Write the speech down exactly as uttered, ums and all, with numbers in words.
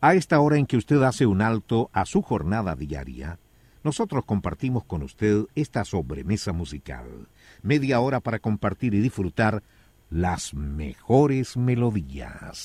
A esta hora en que usted hace un alto a su jornada diaria, nosotros compartimos con usted esta sobremesa musical. Media hora para compartir y disfrutar las mejores melodías.